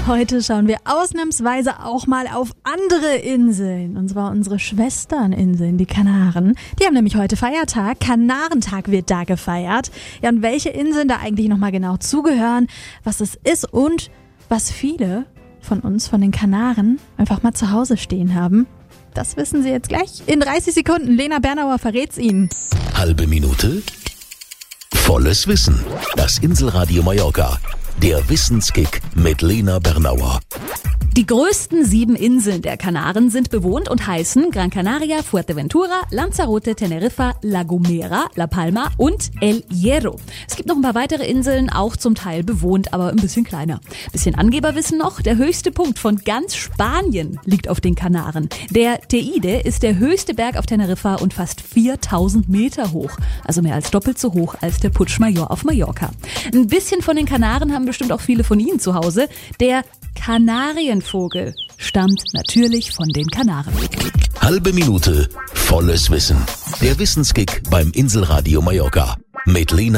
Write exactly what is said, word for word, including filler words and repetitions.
Heute schauen wir ausnahmsweise auch mal auf andere Inseln. Und zwar unsere Schwesterninseln, die Kanaren. Die haben nämlich heute Feiertag. Kanarentag wird da gefeiert. Ja, und welche Inseln da eigentlich nochmal genau zugehören, was es ist und was viele von uns, von den Kanaren, einfach mal zu Hause stehen haben. Das wissen Sie jetzt gleich in dreißig Sekunden. Lena Bernauer verrät's Ihnen. Halbe Minute. Volles Wissen. Das Inselradio Mallorca. Der Wissenskick mit Lena Bernauer. Die größten sieben Inseln der Kanaren sind bewohnt und heißen Gran Canaria, Fuerteventura, Lanzarote, Teneriffa, La Gomera, La Palma und El Hierro. Es gibt noch ein paar weitere Inseln, auch zum Teil bewohnt, aber ein bisschen kleiner. Bisschen Angeberwissen noch, der höchste Punkt von ganz Spanien liegt auf den Kanaren. Der Teide ist der höchste Berg auf Teneriffa und fast viertausend Meter hoch. Also mehr als doppelt so hoch als der Puigdemont auf Mallorca. Ein bisschen von den Kanaren haben bestimmt auch viele von Ihnen zu Hause. Der Kanarienvogel stammt natürlich von den Kanaren. Halbe Minute. Volles Wissen. Der Wissenskick beim Inselradio Mallorca. Mit Lena